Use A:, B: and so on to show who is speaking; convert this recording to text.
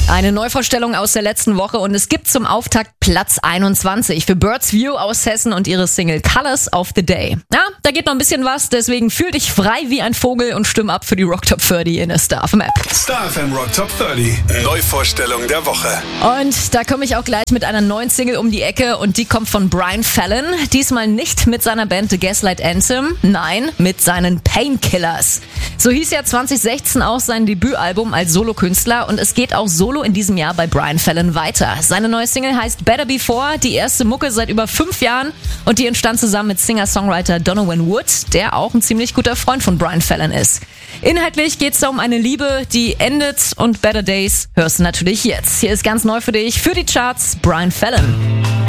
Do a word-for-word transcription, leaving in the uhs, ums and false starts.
A: Eine Neuvorstellung aus der letzten Woche und es gibt zum Auftakt Platz einundzwanzig für Birds View aus Hessen und ihre Single Colors of the Day. Ja, da geht noch ein bisschen was, deswegen fühl dich frei wie ein Vogel und stimm ab für die Rock Top dreißig in der Star F M App.
B: Star F M Rock Top dreißig. Neuvorstellung der Woche.
A: Und da komme ich auch gleich mit einer neuen Single um die Ecke und die kommt von Brian Fallon. Diesmal nicht mit seiner Band The Gaslight Anthem, nein, mit seinen Painkillers. So hieß ja zwanzig sechzehn auch sein Debütalbum als Solokünstler und es geht auch solo in diesem Jahr bei Brian Fallon weiter. Seine neue Single heißt Better Before, die erste Mucke seit über fünf Jahren und die entstand zusammen mit Singer-Songwriter Donovan Wood, der auch ein ziemlich guter Freund von Brian Fallon ist. Inhaltlich geht es da um eine Liebe, die endet und Better Days hörst du natürlich jetzt. Hier ist ganz neu für dich, für die Charts, Brian Fallon.